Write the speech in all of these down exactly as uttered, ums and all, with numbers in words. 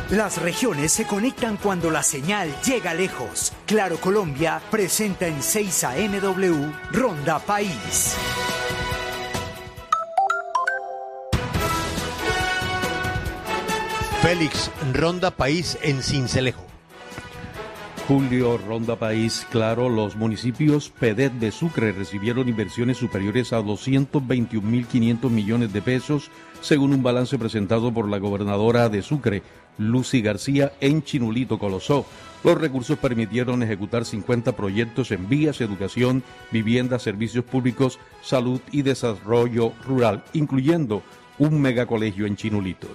Las regiones se conectan cuando la señal llega lejos. Claro Colombia presenta en seis a eme doble Ronda País. Félix, Ronda País en Sincelejo. Julio, Ronda País, claro, los municipios P E D E T de Sucre recibieron inversiones superiores a doscientos veintiún mil quinientos millones de pesos, según un balance presentado por la gobernadora de Sucre, Lucy García, en Chinulito, Colosó. Los recursos permitieron ejecutar cincuenta proyectos en vías, educación, vivienda, servicios públicos, salud y desarrollo rural, incluyendo un megacolegio en Chinulito.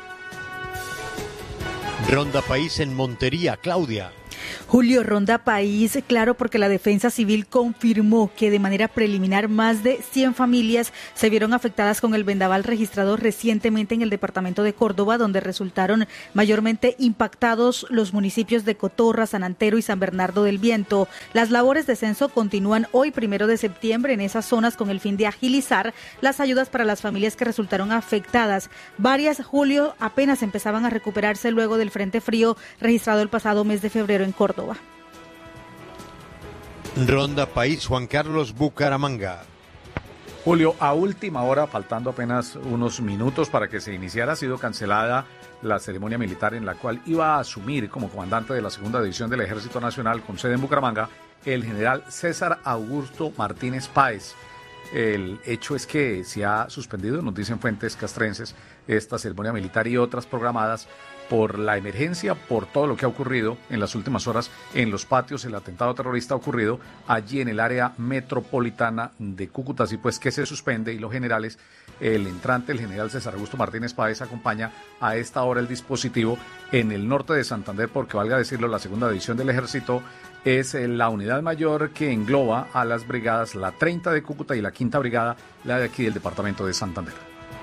Ronda País en Montería, Claudia. Julio, Ronda País, claro, porque la Defensa Civil confirmó que de manera preliminar más de cien familias se vieron afectadas con el vendaval registrado recientemente en el departamento de Córdoba, donde resultaron mayormente impactados los municipios de Cotorra, San Antero y San Bernardo del Viento. Las labores de censo continúan hoy, primero de septiembre, en esas zonas con el fin de agilizar las ayudas para las familias que resultaron afectadas. Varias, Julio, apenas empezaban a recuperarse luego del frente frío registrado el pasado mes de febrero en Córdoba. Ronda País, Juan Carlos, Bucaramanga. Julio, a última hora, faltando apenas unos minutos para que se iniciara, ha sido cancelada la ceremonia militar en la cual iba a asumir como comandante de la segunda división del Ejército Nacional con sede en Bucaramanga el general César Augusto Martínez Páez. El hecho es que se ha suspendido, nos dicen fuentes castrenses, esta ceremonia militar y otras programadas por la emergencia, por todo lo que ha ocurrido en las últimas horas en los patios, el atentado terrorista ha ocurrido allí en el área metropolitana de Cúcuta, así pues que se suspende y los generales, el entrante, el general César Augusto Martínez Páez, acompaña a esta hora el dispositivo en el norte de Santander, porque valga decirlo, la segunda división del ejército es la unidad mayor que engloba a las brigadas, la treinta de Cúcuta y la quinta brigada, la de aquí del departamento de Santander.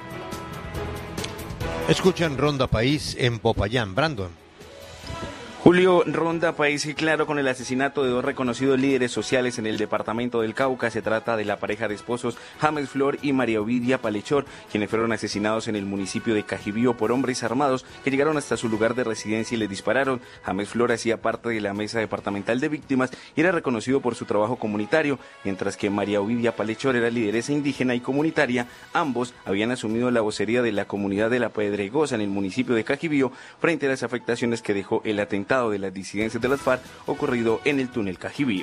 Escuchan Ronda País en Popayán, Brandon. Julio, Ronda País, y claro, con el asesinato de dos reconocidos líderes sociales en el departamento del Cauca. Se trata de la pareja de esposos James Flor y María Ovidia Palechor, quienes fueron asesinados en el municipio de Cajibío por hombres armados que llegaron hasta su lugar de residencia y les dispararon. James Flor hacía parte de la mesa departamental de víctimas y era reconocido por su trabajo comunitario, mientras que María Ovidia Palechor era lideresa indígena y comunitaria. Ambos habían asumido la vocería de la comunidad de La Pedregosa en el municipio de Cajibío frente a las afectaciones que dejó el atentado de las disidencias de las FARC ocurrido en el túnel Cajibío.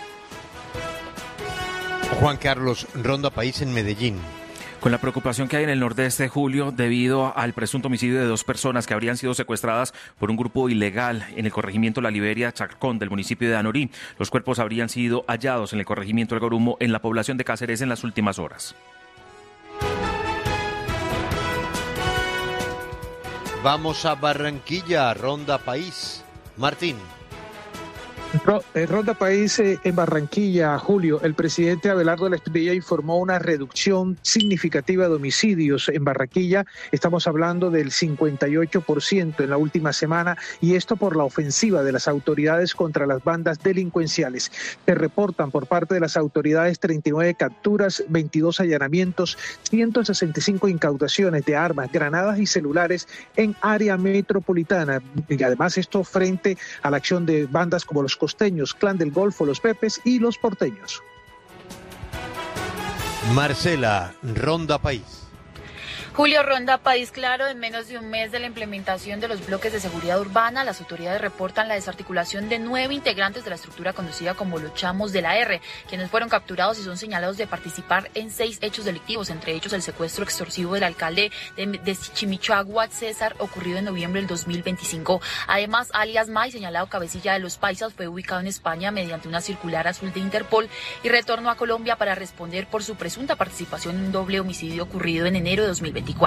Juan Carlos, Ronda País en Medellín. Con la preocupación que hay en el nordeste, Julio, debido al presunto homicidio de dos personas que habrían sido secuestradas por un grupo ilegal en el corregimiento La Liberia Chacón del municipio de Anorí. Los cuerpos habrían sido hallados en el corregimiento El Gorumo en la población de Cáceres en las últimas horas. Vamos a Barranquilla, Ronda País. Martín. Ronda País eh, en Barranquilla, Julio. El presidente Abelardo Espriella informó una reducción significativa de homicidios en Barranquilla. Estamos hablando del cincuenta y ocho por ciento en la última semana, y esto por la ofensiva de las autoridades contra las bandas delincuenciales. Se reportan por parte de las autoridades treinta y nueve capturas, veintidós allanamientos, ciento sesenta y cinco incautaciones de armas, granadas y celulares en área metropolitana. Y además esto frente a la acción de bandas como los costeños, Clan del Golfo, los Pepes y los porteños. Marcela, Ronda País. Julio, Ronda País, claro, en menos de un mes de la implementación de los bloques de seguridad urbana, las autoridades reportan la desarticulación de nueve integrantes de la estructura conocida como los Chamos de la R, quienes fueron capturados y son señalados de participar en seis hechos delictivos, entre ellos el secuestro extorsivo del alcalde de, de Chimichagua, César, ocurrido en noviembre del dos mil veinticinco. Además, alias May, señalado cabecilla de los Paisas, fue ubicado en España mediante una circular azul de Interpol y retornó a Colombia para responder por su presunta participación en un doble homicidio ocurrido en enero de dos mil veinticuatro.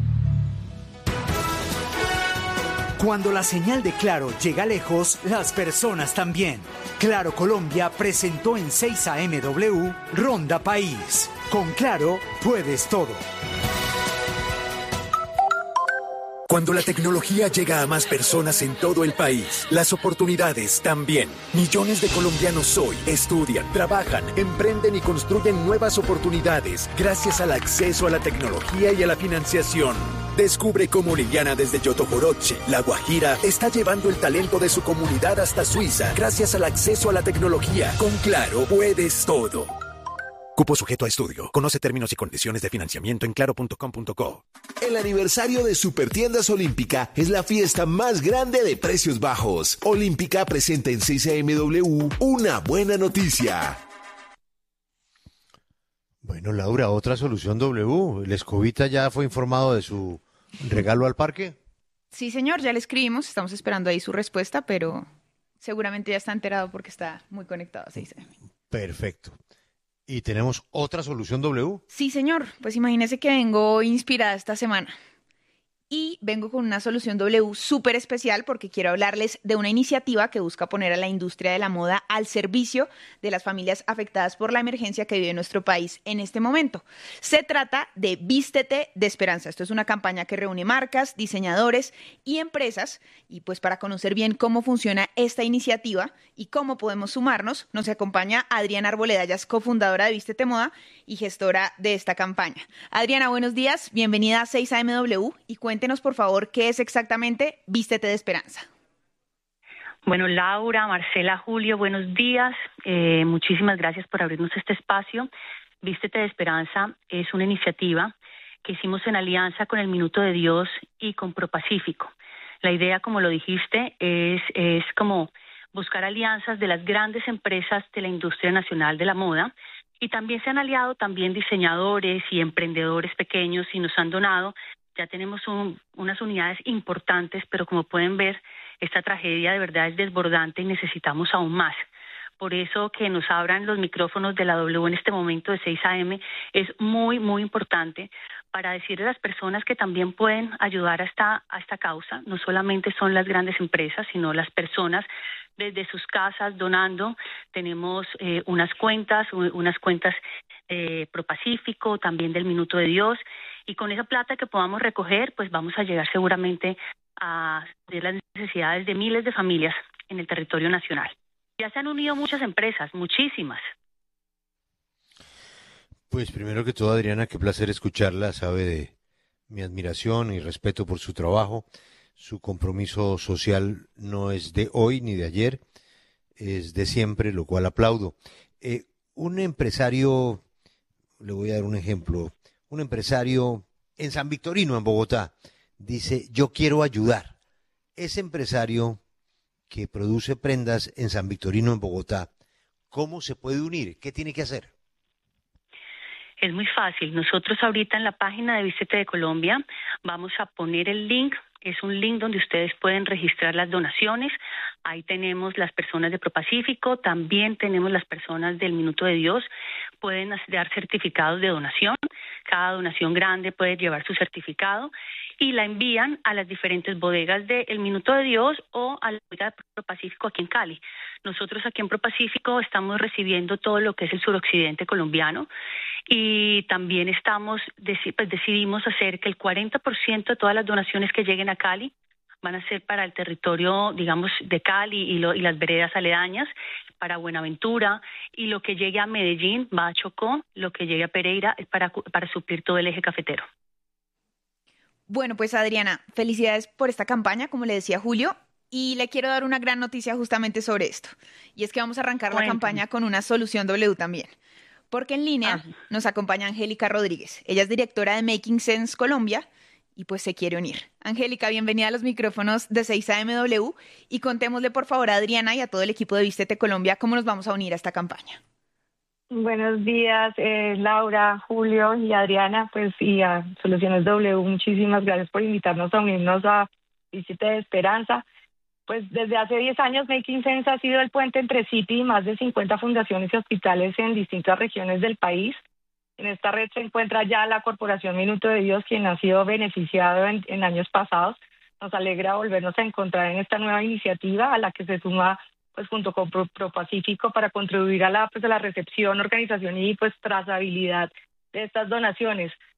Cuando la señal de Claro llega lejos, las personas también. Claro Colombia presentó en seis a eme doble Ronda País. Con Claro puedes todo. Cuando la tecnología llega a más personas en todo el país, las oportunidades también. Millones de colombianos hoy estudian, trabajan, emprenden y construyen nuevas oportunidades gracias al acceso a la tecnología y a la financiación. Descubre cómo Liliana desde Yotojoroche, La Guajira, está llevando el talento de su comunidad hasta Suiza gracias al acceso a la tecnología. Con Claro, puedes todo. Cupo sujeto a estudio. Conoce términos y condiciones de financiamiento en claro punto com punto co. El aniversario de Supertiendas Olímpica es la fiesta más grande de precios bajos. Olímpica presenta en seis A M W una buena noticia. Bueno, Laura, otra solución W. ¿El Escobita ya fue informado de su regalo al parque? Sí, señor, ya le escribimos. Estamos esperando ahí su respuesta, pero seguramente ya está enterado porque está muy conectado a seis A M. Perfecto. ¿Y tenemos otra solución W? Sí, señor. Pues imagínese que vengo inspirada esta semana. Y vengo con una solución W súper especial porque quiero hablarles de una iniciativa que busca poner a la industria de la moda al servicio de las familias afectadas por la emergencia que vive nuestro país en este momento. Se trata de Vístete de Esperanza. Esto es una campaña que reúne marcas, diseñadores y empresas. Y pues para conocer bien cómo funciona esta iniciativa y cómo podemos sumarnos, nos acompaña Adriana Arboleda, ella es cofundadora de Vístete Moda y gestora de esta campaña. Adriana, buenos días, bienvenida a seis A M W y cuéntenos por favor qué es exactamente Vístete de Esperanza. Bueno, Laura, Marcela, Julio, buenos días. Eh, muchísimas gracias por abrirnos este espacio. Vístete de Esperanza es una iniciativa que hicimos en alianza con el Minuto de Dios y con ProPacífico. La idea, como lo dijiste, es, es como buscar alianzas de las grandes empresas de la industria nacional de la moda, y también se han aliado también diseñadores y emprendedores pequeños y nos han donado. Ya tenemos un, unas unidades importantes, pero como pueden ver, esta tragedia de verdad es desbordante y necesitamos aún más. Por eso que nos abran los micrófonos de la W en este momento de seis A M es muy, muy importante para decirle a las personas que también pueden ayudar a esta, a esta causa. No solamente son las grandes empresas, sino las personas desde sus casas donando. Tenemos eh, unas cuentas, unas cuentas eh, ProPacífico, también del Minuto de Dios, y con esa plata que podamos recoger, pues vamos a llegar seguramente a las necesidades de miles de familias en el territorio nacional. Ya se han unido muchas empresas, muchísimas. Pues primero que todo, Adriana, qué placer escucharla. Sabe de mi admiración y respeto por su trabajo. Su compromiso social no es de hoy ni de ayer, es de siempre, lo cual aplaudo. Eh, un empresario, le voy a dar un ejemplo, un empresario en San Victorino, en Bogotá, dice, yo quiero ayudar. Ese empresario que produce prendas en San Victorino, en Bogotá, ¿cómo se puede unir? ¿Qué tiene que hacer? Es muy fácil. Nosotros ahorita en la página de Vístete de Colombia vamos a poner el link. Es un link donde ustedes pueden registrar las donaciones. Ahí tenemos las personas de ProPacífico, también tenemos las personas del Minuto de Dios. Pueden dar certificados de donación. Cada donación grande puede llevar su certificado y la envían a las diferentes bodegas del Minuto de Dios o a la bodega de ProPacífico aquí en Cali. Nosotros aquí en ProPacífico estamos recibiendo todo lo que es el suroccidente colombiano y también estamos pues decidimos hacer que el cuarenta por ciento de todas las donaciones que lleguen a Cali van a ser para el territorio, digamos, de Cali y, lo, y las veredas aledañas, para Buenaventura, y lo que llegue a Medellín va a Chocó, lo que llegue a Pereira es para, para suplir todo el eje cafetero. Bueno, pues Adriana, felicidades por esta campaña, como le decía Julio, y le quiero dar una gran noticia justamente sobre esto, y es que vamos a arrancar Cuéntame. la campaña con una solución W también. Porque en línea ah. nos acompaña Angélica Rodríguez. Ella es directora de Making Sense Colombia y pues se quiere unir. Angélica, bienvenida a los micrófonos de seis A M W y contémosle por favor a Adriana y a todo el equipo de Vístete Colombia cómo nos vamos a unir a esta campaña. Buenos días, eh, Laura, Julio y Adriana, pues y a Soluciones W. Muchísimas gracias por invitarnos a unirnos a Vístete de Esperanza. Pues desde hace diez años Making Sense ha sido el puente entre City y más de cincuenta fundaciones y hospitales en distintas regiones del país. En esta red se encuentra ya la Corporación Minuto de Dios, quien ha sido beneficiado en, en años pasados. Nos alegra volvernos a encontrar en esta nueva iniciativa a la que se suma pues junto con Pro, ProPacífico para contribuir a la, pues, a la recepción, organización y pues trazabilidad de estas donaciones.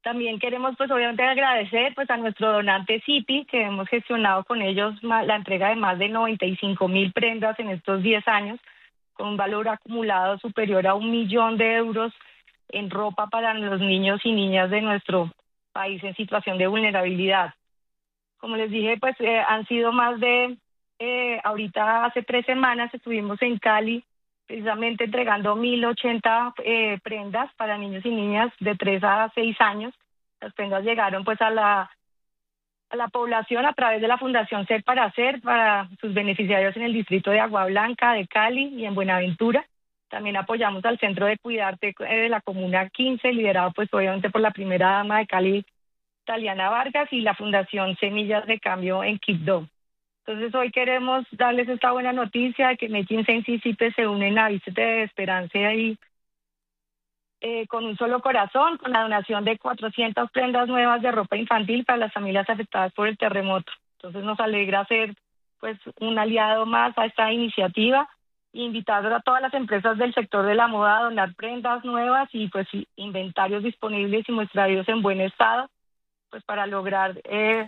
También queremos pues obviamente agradecer pues a nuestro donante Zipi, que hemos gestionado con ellos la entrega de más de noventa y cinco mil prendas en estos diez años, con un valor acumulado superior a un millón de euros en ropa para los niños y niñas de nuestro país en situación de vulnerabilidad. Como les dije, pues eh, han sido más de, eh, ahorita hace tres semanas estuvimos en Cali, precisamente entregando mil ochenta eh, prendas para niños y niñas de tres a seis años. Las prendas llegaron pues a la, a la población a través de la Fundación Ser para Hacer, para sus beneficiarios en el distrito de Agua Blanca, de Cali y en Buenaventura. También apoyamos al Centro de Cuidarte eh, de la Comuna quince, liderado pues obviamente por la primera dama de Cali, Taliana Vargas, y la Fundación Semillas de Cambio en Quibdó. Entonces hoy queremos darles esta buena noticia de que Making Sense y Cipe se unen a Vístete de Esperanza y eh, con un solo corazón, con la donación de cuatrocientas prendas nuevas de ropa infantil para las familias afectadas por el terremoto. Entonces nos alegra ser pues un aliado más a esta iniciativa e invitar a todas las empresas del sector de la moda a donar prendas nuevas y pues inventarios disponibles y muestrarios en buen estado, pues para lograr eh,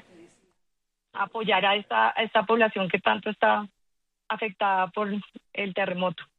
apoyar a esta, a esta población que tanto está afectada por el terremoto.